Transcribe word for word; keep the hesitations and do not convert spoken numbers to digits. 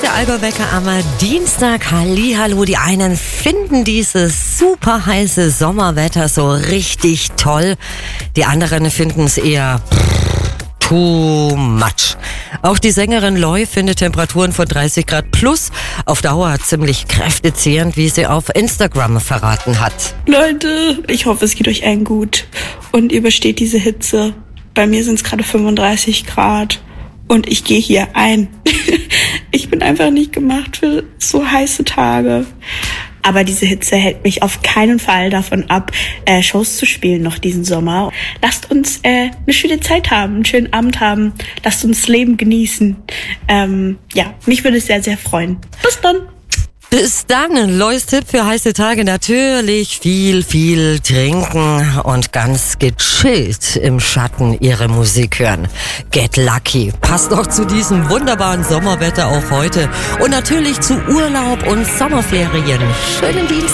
der Allgäu-Wecker am Dienstag. Hallihallo, die einen finden dieses super heiße Sommerwetter so richtig toll. Die anderen finden es eher too much. Auch die Sängerin Loi findet Temperaturen von dreißig Grad plus auf Dauer ziemlich kräftezehrend, wie sie auf Instagram verraten hat. Leute, ich hoffe, es geht euch allen gut und ihr übersteht diese Hitze. Bei mir sind es gerade fünfunddreißig Grad und ich gehe hier ein. Ich bin einfach nicht gemacht für so heiße Tage. Aber diese Hitze hält mich auf keinen Fall davon ab, äh, Shows zu spielen noch diesen Sommer. Lasst uns äh, eine schöne Zeit haben, einen schönen Abend haben. Lasst uns das Leben genießen. Ähm, ja, mich würde es sehr, sehr freuen. Bis dann. Bis dann, Lois Tipp für heiße Tage, natürlich viel, viel trinken und ganz gechillt im Schatten ihre Musik hören. Get lucky. Passt auch zu diesem wunderbaren Sommerwetter auch heute und natürlich zu Urlaub und Sommerferien. Schönen Dienstag.